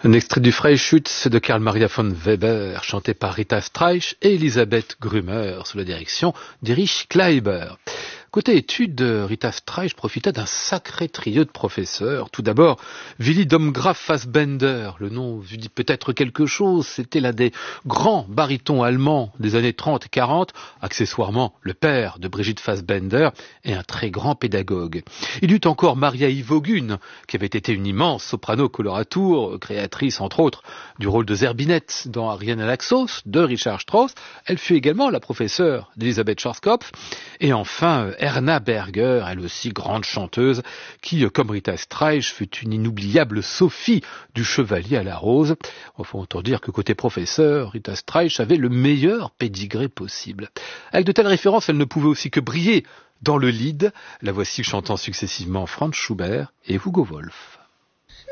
Un extrait du Freischütz de Karl Maria von Weber, chanté par Rita Streich et Elisabeth Grümer, sous la direction d'Erich Kleiber. Côté études, Rita Streich profitait d'un sacré trio de professeurs. Tout d'abord, Willy Domgraf Fassbender. Le nom vous dit peut-être quelque chose. C'était l'un des grands barytons allemands des années 30 et 40, accessoirement le père de Brigitte Fassbender et un très grand pédagogue. Il y eut encore Maria Ivogun, qui avait été une immense soprano coloratour, créatrice entre autres du rôle de Zerbinette dans Ariane à l'Axos de Richard Strauss. Elle fut également la professeure d'Elisabeth Schwarzkopf. Et enfin, Erna Berger, elle aussi grande chanteuse, qui, comme Rita Streich, fut une inoubliable Sophie du Chevalier à la Rose. Il faut autant dire que côté professeur, Rita Streich avait le meilleur pédigré possible. Avec de telles références, elle ne pouvait aussi que briller dans le lead. La voici chantant successivement Franz Schubert et Hugo Wolf.